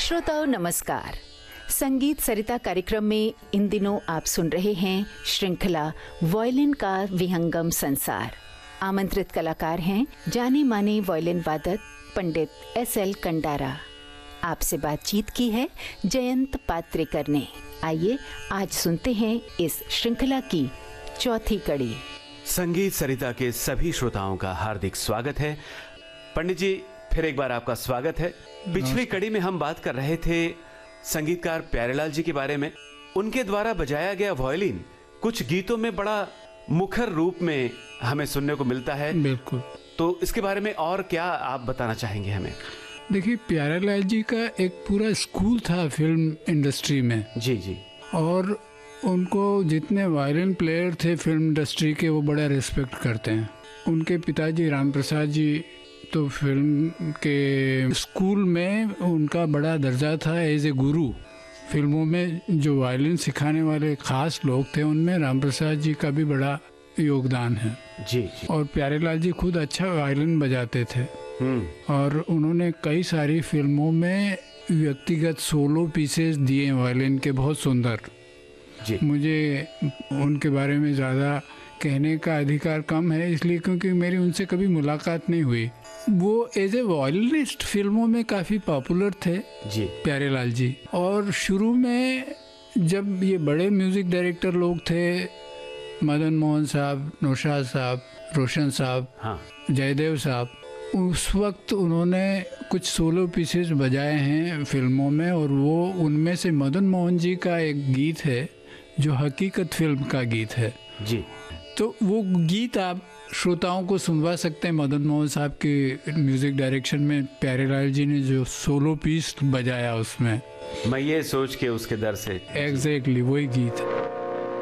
श्रोताओं नमस्कार। संगीत सरिता कार्यक्रम में इन दिनों आप सुन रहे हैं श्रृंखला वायलिन का विहंगम संसार। आमंत्रित कलाकार हैं जाने माने वायलिन वादक पंडित एस.एल. कंडारा। आपसे बातचीत की है जयंत पात्रेकर ने। आइए आज सुनते हैं इस श्रृंखला की चौथी कड़ी। संगीत सरिता के सभी श्रोताओं का हार्दिक स्वागत है। पंडित जी, फिर एक बार आपका स्वागत है। पिछली कड़ी में हम बात कर रहे थे संगीतकार प्यारेलाल जी के बारे में। उनके द्वारा बजाया गया वायलिन कुछ गीतों में बड़ा मुखर रूप में हमें सुनने को मिलता है। बिल्कुल। तो इसके बारे में और क्या आप बताना चाहेंगे हमें? देखिए, प्यारेलाल जी का एक पूरा स्कूल था फिल्म इंडस्ट्री में। जी जी। और उनको जितने वायलिन प्लेयर थे फिल्म इंडस्ट्री के, वो बड़ा रिस्पेक्ट करते हैं। उनके पिताजी राम प्रसाद जी तो फिल्म के स्कूल में उनका बड़ा दर्जा था एज ए गुरु। फिल्मों में जो वायलिन सिखाने वाले खास लोग थे उनमें राम प्रसाद जी का भी बड़ा योगदान है। जी जी। और प्यारेलाल जी खुद अच्छा वायलिन बजाते थे। और उन्होंने कई सारी फिल्मों में व्यक्तिगत सोलो पीसेस दिए वायलिन के, बहुत सुंदर। जी। मुझे उनके बारे में ज़्यादा कहने का अधिकार कम है, इसलिए क्योंकि मेरी उनसे कभी मुलाकात नहीं हुई। वो एज ए वायलिनिस्ट फिल्मों में काफ़ी पॉपुलर थे जी प्यारेलाल जी। और शुरू में जब ये बड़े म्यूज़िक डायरेक्टर लोग थे, मदन मोहन साहब, नौशाद साहब, रोशन साहब, हाँ, जयदेव साहब, उस वक्त उन्होंने कुछ सोलो पीसेस बजाए हैं फिल्मों में। और वो उनमें से मदन मोहन जी का एक गीत है जो हकीकत फिल्म का गीत है। जी। तो वो गीत आप श्रोताओं को सुनवा सकते हैं। मदन मोहन साहब के म्यूजिक डायरेक्शन में प्यारेलाल जी ने जो सोलो पीस बजाया उसमें, मैं ये सोच के उसके दर से। एग्जैक्टली वही गीत है।